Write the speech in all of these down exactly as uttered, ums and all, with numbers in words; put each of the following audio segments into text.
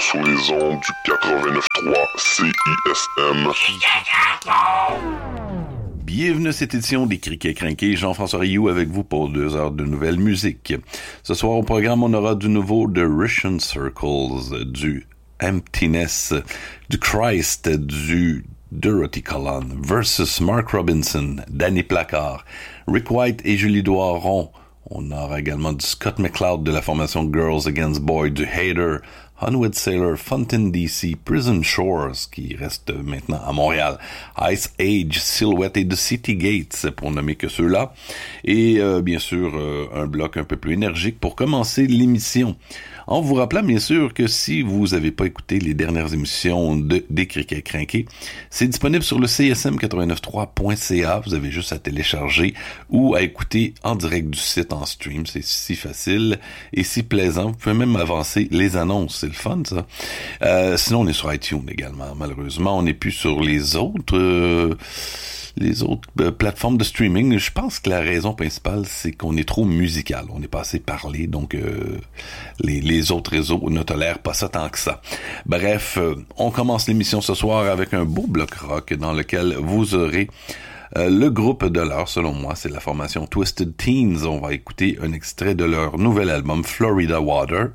sur les ondes du quatre-vingt-neuf trois C I S M. Bienvenue à cette édition des Criquets Crinqués. Jean-François Rioux avec vous pour deux heures de nouvelle musique. Ce soir au programme, on aura du nouveau de Russian Circles, du Emptiness, du Christ, du Dorothy Collin versus Mark Robinson, Danny Placard, Rick White et Julie Doiron. On aura également du Scott McCloud de la formation Girls Against Boys, du Hater, Hunwood Sailor, Fountain D C, Prison Shores, qui reste maintenant à Montréal, Ice Age, Silhouette et The City Gates, pour nommer que ceux-là. Et euh, bien sûr, euh, un bloc un peu plus énergique pour commencer l'émission. En vous rappelant, bien sûr, que si vous n'avez pas écouté les dernières émissions de des Criquets Crinqués, c'est disponible sur le c s m quatre-vingt-neuf trois point c a. Vous avez juste à télécharger ou à écouter en direct du site en stream. C'est si facile et si plaisant. Vous pouvez même avancer les annonces. C'est le fun, ça. Euh, sinon, on est sur iTunes également. Malheureusement, on n'est plus sur les autres... Euh, les autres euh, plateformes de streaming. Je pense que la raison principale, c'est qu'on est trop musical. On est pas assez parlé, donc euh, les, les autres réseaux ne tolèrent pas ça tant que ça. Bref, euh, on commence l'émission ce soir avec un beau bloc rock dans lequel vous aurez euh, le groupe de l'heure, selon moi, c'est la formation Twisted Teens. On va écouter un extrait de leur nouvel album Florida Water.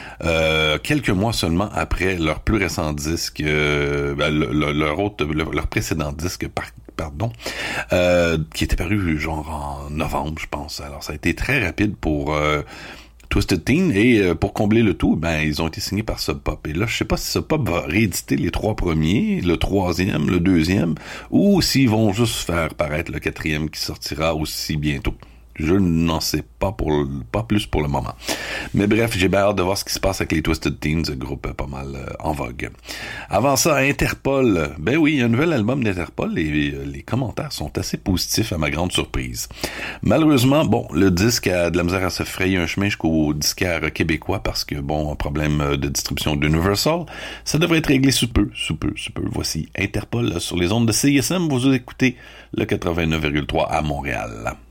Euh, quelques mois seulement après leur plus récent disque, euh, ben, le, le, leur autre, le, leur précédent disque, par, pardon, euh, qui était paru genre en novembre, je pense. Alors ça a été très rapide pour euh, Twisted Teen et euh, pour combler le tout, ben ils ont été signés par Sub Pop. Et là, je sais pas si Sub Pop va rééditer les trois premiers, le troisième, le deuxième, ou s'ils vont juste faire paraître le quatrième qui sortira aussi bientôt. Je n'en sais pas pour pas plus pour le moment. Mais bref, j'ai bien hâte de voir ce qui se passe avec les Twisted Teens, groupe pas mal euh, en vogue. Avant ça, Interpol. Ben oui, il y a un nouvel album d'Interpol et euh, les commentaires sont assez positifs à ma grande surprise. Malheureusement, bon, le disque a de la misère à se frayer un chemin jusqu'au disquaire québécois parce que, bon, un problème de distribution d'Universal. Ça devrait être réglé sous peu, sous peu, sous peu. Voici Interpol sur les ondes de C I S M. Vous écoutez le quatre-vingt-neuf virgule trois à Montréal.